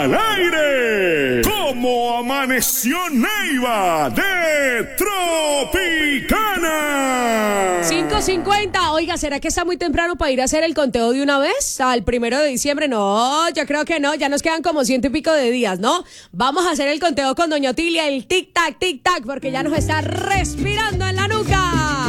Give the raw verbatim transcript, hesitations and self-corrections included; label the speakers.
Speaker 1: al aire. ¿Cómo amaneció Neiva de Tropicana?
Speaker 2: cinco cincuenta. Oiga, ¿será que está muy temprano para ir a hacer el conteo de una vez? Al primero de diciembre. No, yo creo que no. Ya nos quedan como ciento y pico de días, ¿no? Vamos a hacer el conteo con doña Otilia, el tic-tac, tic-tac, porque ya nos está respirando en la